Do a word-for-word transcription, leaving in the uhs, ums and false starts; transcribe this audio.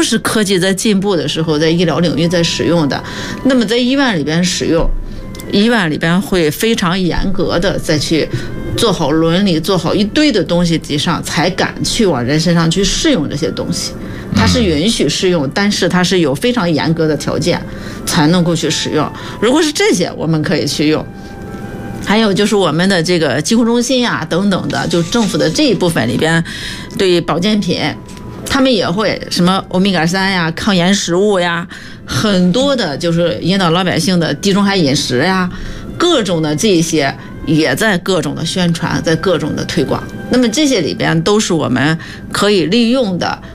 是科技在进步的时候，在医疗领域在使用的。那么在医院里边使用，医院里边会非常严格的再去做好伦理，做好一堆的东西之上，才敢去往人身上去试用这些东西。它是允许试用，但是它是有非常严格的条件才能够去使用。如果是这些，我们可以去用。还有就是我们的这个疾控中心呀、啊、等等的，就政府的这一部分里边，对保健品，他们也会什么欧米伽三呀、抗炎食物呀，很多的就是引导老百姓的地中海饮食呀，各种的这些也在各种的宣传，在各种的推广。那么这些里边都是我们可以利用的，